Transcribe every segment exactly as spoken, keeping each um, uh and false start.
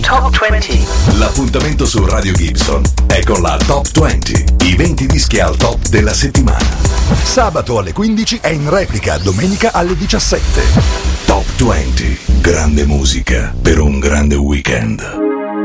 Top venti. L'appuntamento su Radio Gibson è con la Top venti, i venti dischi al top della settimana. Sabato alle quindici e in replica domenica alle diciassette. Top venti, grande musica per un grande weekend.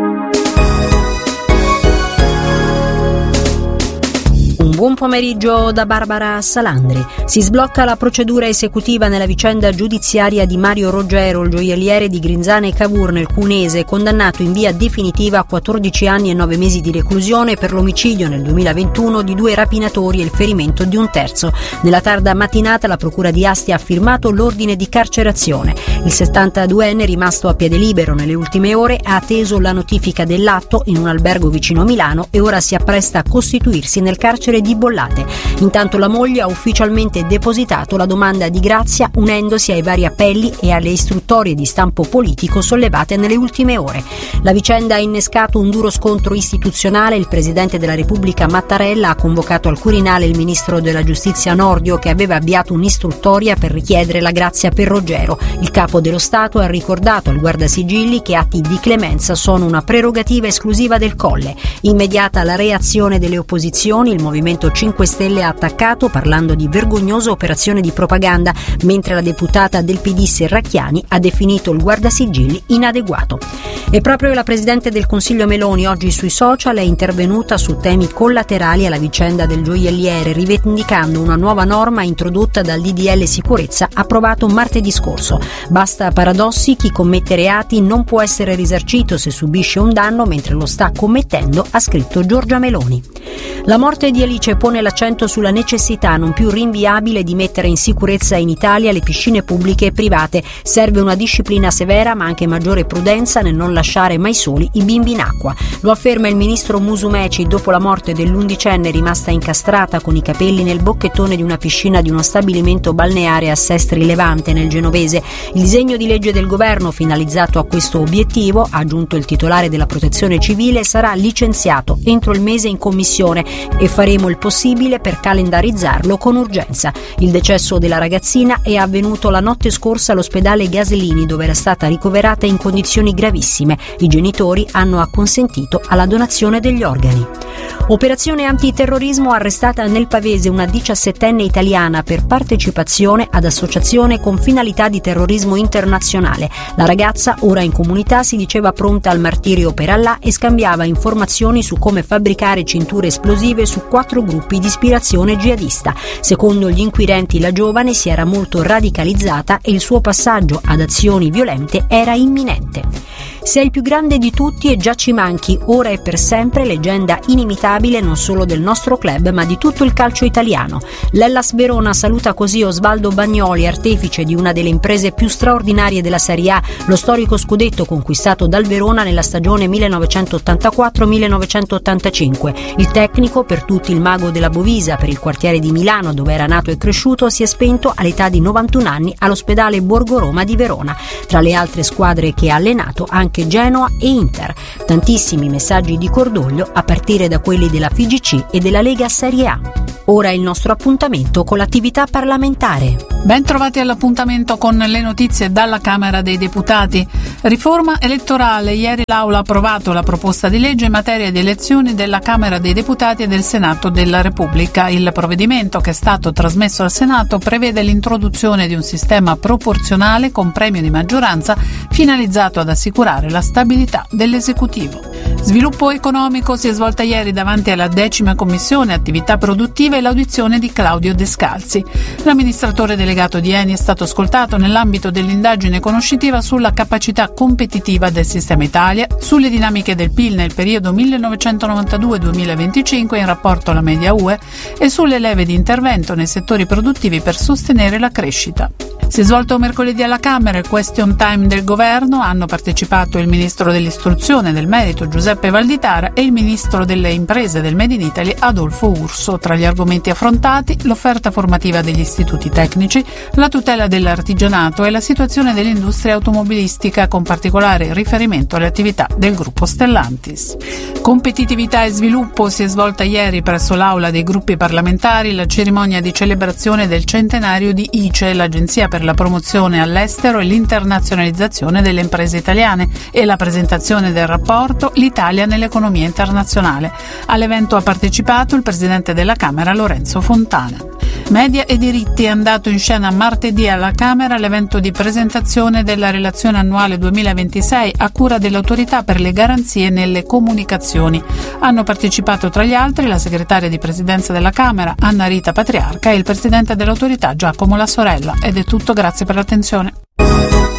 Un buon pomeriggio da Barbara Salandri. Si sblocca la procedura esecutiva nella vicenda giudiziaria di Mario Roggero, il gioielliere di Grinzane e Cavour nel Cuneese, condannato in via definitiva a quattordici anni e nove mesi di reclusione per l'omicidio nel duemilaventuno di due rapinatori e il ferimento di un terzo. Nella tarda mattinata la procura di Asti ha firmato l'ordine di carcerazione. Il settantaduenne, rimasto a piede libero nelle ultime ore, ha atteso la notifica dell'atto in un albergo vicino Milano e ora si appresta a costituirsi nel carcere di Bollate. Intanto la moglie ha ufficialmente depositato la domanda di grazia, unendosi ai vari appelli e alle istruttorie di stampo politico sollevate nelle ultime ore. La vicenda ha innescato un duro scontro istituzionale. Il presidente della Repubblica Mattarella ha convocato al Quirinale il ministro della Giustizia Nordio, che aveva avviato un'istruttoria per richiedere la grazia per Roggero. Il capo dello Stato ha ricordato al Guardasigilli che atti di clemenza sono una prerogativa esclusiva del Colle. Immediata la reazione delle opposizioni, il Movimento cinque Stelle ha attaccato parlando di vergognosa operazione di propaganda, mentre la deputata del P D Serracchiani ha definito il Guardasigilli inadeguato. E proprio la Presidente del Consiglio Meloni oggi sui social è intervenuta su temi collaterali alla vicenda del gioielliere, rivendicando una nuova norma introdotta dal D D L Sicurezza approvato martedì scorso. Basta paradossi, chi commette reati non può essere risarcito se subisce un danno mentre lo sta commettendo, ha scritto Giorgia Meloni. La morte di Alice pone l'accento sulla necessità non più rinviabile di mettere in sicurezza in Italia le piscine pubbliche e private. Serve una disciplina severa ma anche maggiore prudenza nel non lasciare mai soli i bimbi in acqua. Lo afferma il ministro Musumeci dopo la morte dell'undicenne rimasta incastrata con i capelli nel bocchettone di una piscina di uno stabilimento balneare a Sestri Levante nel Genovese. Il disegno di legge del governo finalizzato a questo obiettivo, ha aggiunto il titolare della Protezione Civile, sarà licenziato entro il mese in commissione e faremo il possibile per calendarizzarlo con urgenza. Il decesso della ragazzina è avvenuto la notte scorsa all'ospedale Gaslini, dove era stata ricoverata in condizioni gravissime. I genitori hanno acconsentito alla donazione degli organi. Operazione antiterrorismo, arrestata nel Pavese una diciassettenne italiana per partecipazione ad associazione con finalità di terrorismo internazionale. La ragazza, ora in comunità, si diceva pronta al martirio per Allah e scambiava informazioni su come fabbricare cinture esplosive su quattro gruppi di ispirazione jihadista. Secondo gli inquirenti la giovane si era molto radicalizzata e il suo passaggio ad azioni violente era imminente. Sei il più grande di tutti e già ci manchi, ora e per sempre, leggenda inimitabile non solo del nostro club ma di tutto il calcio italiano. L'Hellas Verona saluta così Osvaldo Bagnoli, artefice di una delle imprese più straordinarie della Serie A, lo storico scudetto conquistato dal Verona nella stagione millenovecentottantaquattro millenovecentottantacinque. Il tecnico, per tutti il mago della Bovisa, per il quartiere di Milano dove era nato e cresciuto, si è spento all'età di novantuno anni all'ospedale Borgo Roma di Verona. Tra le altre squadre che ha allenato anche Genoa e Inter. Tantissimi messaggi di cordoglio a partire da quelli della F I G C e della Lega Serie A. Ora è il nostro appuntamento con l'attività parlamentare. Ben trovati all'appuntamento con le notizie dalla Camera dei Deputati. Riforma elettorale. Ieri l'Aula ha approvato la proposta di legge in materia di elezioni della Camera dei Deputati e del Senato della Repubblica. Il provvedimento, che è stato trasmesso al Senato, prevede l'introduzione di un sistema proporzionale con premio di maggioranza finalizzato ad assicurare la stabilità dell'esecutivo. Sviluppo economico. Si è svolta ieri davanti alla decima commissione attività produttive l'audizione di Claudio Descalzi. L'amministratore delegato di Eni è stato ascoltato nell'ambito dell'indagine conoscitiva sulla capacità competitiva del sistema Italia, sulle dinamiche del P I L nel periodo millenovecentonovantadue duemilaventicinque in rapporto alla media U E e sulle leve di intervento nei settori produttivi per sostenere la crescita. Si è svolto mercoledì alla Camera il question time del governo. Hanno partecipato il ministro dell'istruzione e del merito Giuseppe Valditara e il ministro delle imprese e del Made in Italy Adolfo Urso. Tra gli argomenti affrontati l'offerta formativa degli istituti tecnici, la tutela dell'artigianato e la situazione dell'industria automobilistica, con particolare riferimento alle attività del gruppo Stellantis. Competitività e sviluppo. Si è svolta ieri presso l'Aula dei gruppi parlamentari la cerimonia di celebrazione del centenario di I C E, l'Agenzia per per la promozione all'estero e l'internazionalizzazione delle imprese italiane e la presentazione del rapporto L'Italia nell'economia internazionale. All'evento ha partecipato il presidente della Camera Lorenzo Fontana. Media e diritti è andato in scena martedì alla Camera l'evento di presentazione della relazione annuale duemilaventisei a cura dell'Autorità per le garanzie nelle comunicazioni. Hanno partecipato tra gli altri la segretaria di presidenza della Camera Anna Rita Patriarca e il presidente dell'Autorità Giacomo La Sorella. Ed è tutto, grazie per l'attenzione.